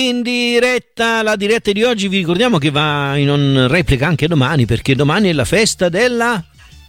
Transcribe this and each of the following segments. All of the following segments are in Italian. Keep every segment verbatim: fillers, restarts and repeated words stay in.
In diretta, la diretta di oggi vi ricordiamo che va in on replica anche domani, perché domani è la festa della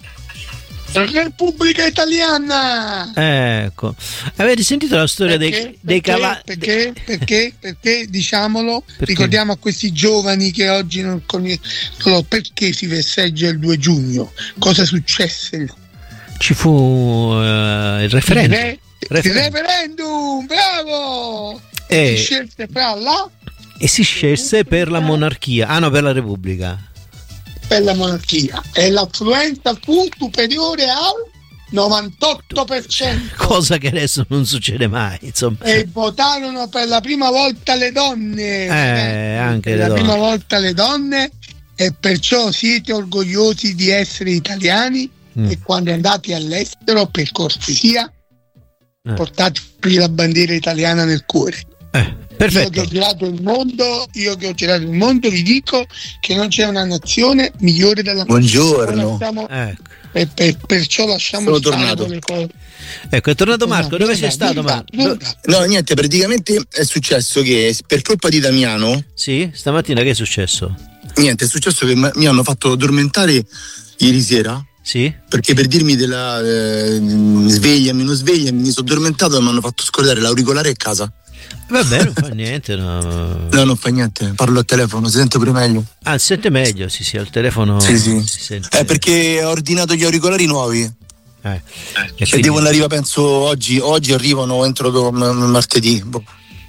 Repubblica Italiana. Ecco, avete sentito la storia perché, dei, dei cavalli? Perché, perché, perché, diciamolo, perché? Ricordiamo a questi giovani che oggi non conoscono perché si festeggia il due giugno, cosa successe? Ci fu uh, il referendum. Il, re, referendum. il referendum, bravo! E si scelse fra la e si scelse per la monarchia, ah no, per la Repubblica. Per la monarchia, e l'affluenza fu superiore al novantotto per cento, cosa che adesso non succede mai, insomma. E votarono per la prima volta le donne, eh, anche per le la donne. prima volta le donne, e perciò siete orgogliosi di essere italiani. Mm. E quando andate all'estero, per cortesia, eh. portatevi la bandiera italiana nel cuore. Eh, perfetto. Io che ho girato il mondo, io che ho girato il mondo, vi dico che non c'è una nazione migliore della nostra. Buongiorno. Lasciamo, ecco. e per, perciò lasciamo Sono stare tornato. quelle cose. Ecco, è tornato Marco. Dove sei stato, Marco? No, niente, praticamente è successo che per colpa di Damiano. Sì, stamattina che è successo? Niente, è successo che mi hanno fatto addormentare ieri sera. Sì. Perché per dirmi della eh, svegliami, non svegliami, mi sono addormentato e mi hanno fatto scordare l'auricolare a casa. Vabbè, non fa niente, no. No, non fa niente, parlo al telefono, si sente pure meglio. Ah, si sente meglio, sì, sì, al telefono. Sì, sì. Si sente... Eh, perché ho ordinato gli auricolari nuovi. Eh. E, e quindi... devono arrivare, penso, oggi, oggi arrivano entro do, m- martedì. Boh.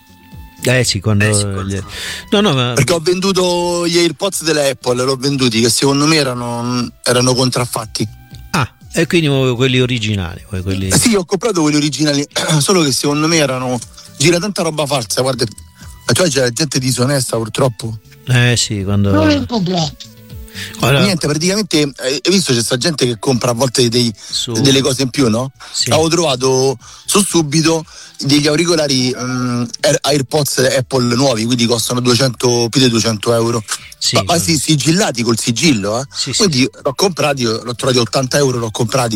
Eh sì, quando. Eh, sì, quando... No, no, ma. Perché ho venduto gli AirPods della Apple, l'ho venduti, che secondo me erano, erano contraffatti. Ah, e quindi quelli originali. Quelli... Eh, sì, ho comprato quelli originali, solo che secondo me erano. Gira tanta roba falsa, guarda. Cioè c'è gente disonesta purtroppo. Eh sì, quando. Non l'ho comprato. Allora... Niente, praticamente hai visto c'è sta gente che compra a volte dei, Su... delle cose in più, no? Sì. Avevo trovato su subito degli auricolari um, AirPods Apple nuovi, quindi costano duecento, più di duecento euro. Sì, ma quasi sigillati col sigillo, eh? Sì, quindi sì. l'ho comprati, l'ho trovati ottanta euro, l'ho comprati.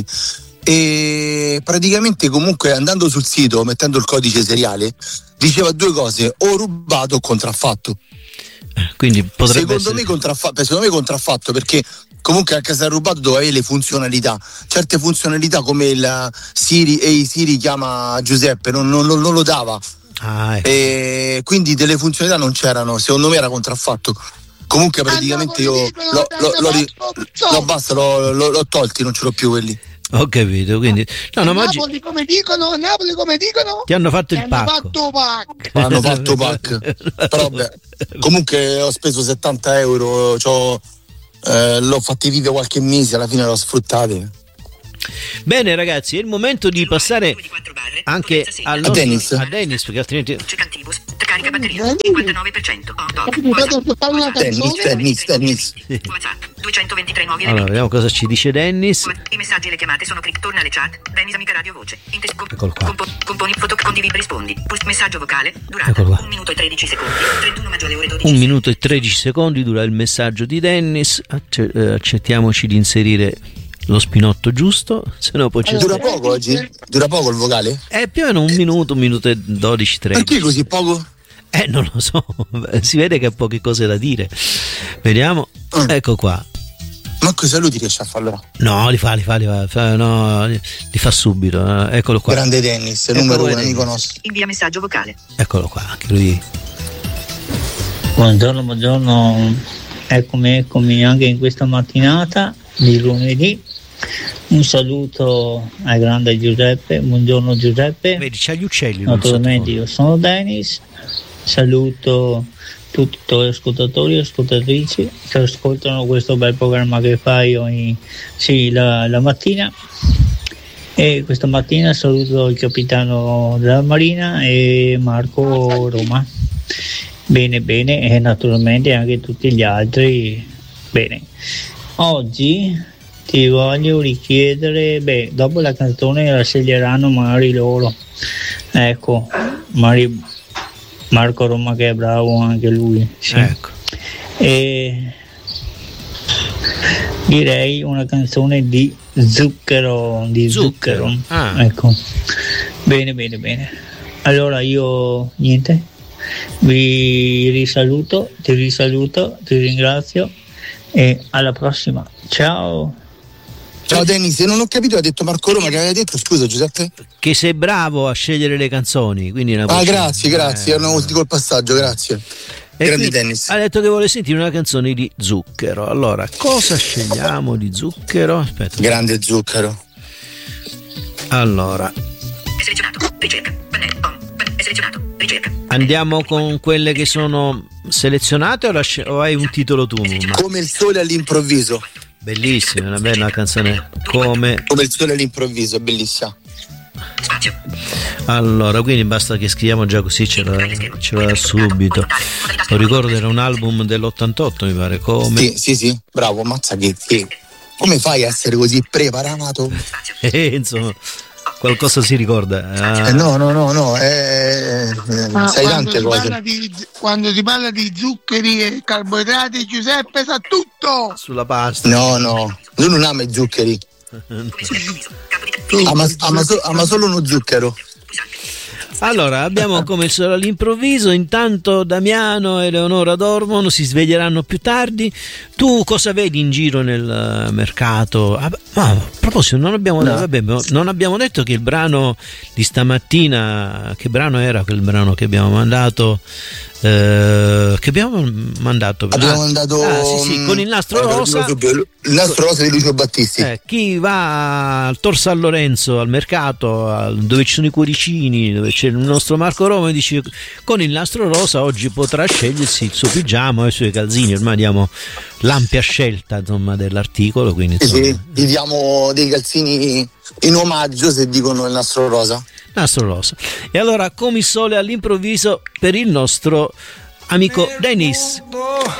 E praticamente comunque andando sul sito, mettendo il codice seriale, diceva due cose: o rubato o contraffatto. Quindi potrebbe secondo essere... me contraffatto, secondo me contraffatto, perché comunque anche se è rubato dove avere le funzionalità, certe funzionalità come il Siri, e Siri chiama Giuseppe, non, non, non lo dava. Ah, ecco. E quindi delle funzionalità non c'erano, secondo me era contraffatto. Comunque praticamente io l'ho, l'ho, l'ho, l'ho, l'ho basta, l'ho, l'ho, l'ho tolti, non ce l'ho più quelli. Ho capito, quindi no, no, ma Napoli oggi... come dicono, Napoli come dicono? Ti hanno fatto il hanno pacco. Fatto pack. Hanno fatto pack. Però beh, comunque ho speso settanta euro, c'ho, eh, l'ho fatti vivere qualche mese, alla fine l'ho sfruttati. Bene ragazzi, è il momento di passare anche al nostro, a Dennis, a Dennis perché altrimenti carica batteria cinquantanove per cento. Dennis, Dennis, Dennis. Sì. duecentoventitré nuovi allora, elementi. vediamo cosa ci dice Dennis. I messaggi e le chiamate sono clic, torna alle chat. Dennis amica radio voce. Intes- comp- Eccolo qua. compo- componi foto, condividi, rispondi. Post messaggio vocale, durata Eccolo qua. un minuto e tredici secondi. trentuno maggio alle ore dodici. Un minuto e tredici secondi dura il messaggio di Dennis. Acce- eh, accettiamoci di inserire lo spinotto giusto, se no poi ci allora, dura poco oggi? Dura poco il vocale? È più o meno un minuto, un minuto e dodici, tredici. Perché così poco? Eh, non lo so, si vede che ha poche cose da dire. Vediamo, mm. Ecco qua. Ma cosa lui ti riesce a farlo? No, li fa, li fa, li fa, fa no, li, li fa subito. Eh, eccolo qua. Grande Dennis, Ecco numero uno, Dennis. amico nostro. Invia messaggio vocale. Eccolo qua, anche lui. Buongiorno, buongiorno. Eccomi, eccomi anche in questa mattinata di lunedì. Un saluto al grande Giuseppe, buongiorno Giuseppe. Vedi, c'ha gli uccelli. Naturalmente io sono Dennis, saluto tutti i tuoi ascoltatori e ascoltatrici che ascoltano questo bel programma che fai ogni sì, la, la mattina. E questa mattina saluto il capitano della Marina e Marco Roma. Bene, bene, e naturalmente anche tutti gli altri. Bene, oggi ti voglio richiedere, beh, dopo la canzone la sceglieranno magari loro, ecco, magari Marco Roma che è bravo anche lui, sì. Ecco. E direi una canzone di Zucchero, di Zucchero, Zucchero. Ah. Ecco, bene, bene, bene. Allora io, niente, Vi risaluto, ti risaluto, ti ringrazio e alla prossima. Ciao. Ciao Dennis, non ho capito, ha detto Marco Roma, che aveva detto, scusa Giuseppe? Che sei bravo a scegliere le canzoni, quindi una Ah, cosa- grazie, grazie, eh, hanno avuto col passaggio, grazie. E Grande quindi Dennis. ha detto che vuole sentire una canzone di Zucchero. Allora, cosa scegliamo di Zucchero? Aspetta. Grande Zucchero. Allora, È selezionato. Ricerca. Pannello. On. Pan- È selezionato. Ricerca. andiamo con quelle che sono selezionate o, la sce- o hai un titolo tu? Ma- Come il sole all'improvviso. Bellissima, una bella canzone. Come Come il sole all'improvviso, bellissima. Spazio. allora, quindi basta che scriviamo già così ce la, ce la dà subito. Lo ricordo, era un album dell'ottantotto, mi pare. Come Sì, sì, sì, bravo, mazza che, che- come fai a essere così preparato? Spazio. Eh, insomma, qualcosa si ricorda. Ah, Eh, no, no, no, no, eh, eh, Ma sai quando, tante si cose. parla di, quando si parla di zuccheri e carboidrati, Giuseppe sa tutto. sulla pasta. No, no, lui non ama i zuccheri, Commissione improvviso. Capo di Tu, ama, ama so- ama solo uno zucchero. pulsante. Allora, abbiamo come il sole all'improvviso. Intanto Damiano e Eleonora dormono, si sveglieranno più tardi. Tu cosa vedi in giro nel eh, mercato? Ah, ma a proposito, non abbiamo, No. vabbè, non abbiamo detto che il brano di stamattina, che brano era quel brano che abbiamo mandato? Eh, che abbiamo mandato? Abbiamo Ah, mandato ah, sì, sì, con il nastro eh, rosa. il nastro rosa di Lucio Battisti. Eh, chi va al Tor San Lorenzo al mercato, al- dove ci sono i cuoricini, dove c'è il nostro Marco Roma, dice con il nastro rosa oggi potrà scegliersi il suo pigiama e i suoi calzini. Ormai diamo l'ampia scelta, insomma, dell'articolo, quindi Sì, insomma, sì, gli diamo dei calzini in omaggio se dicono il nastro rosa. nastro rosa. E allora, come il sole all'improvviso per il nostro amico Dennis.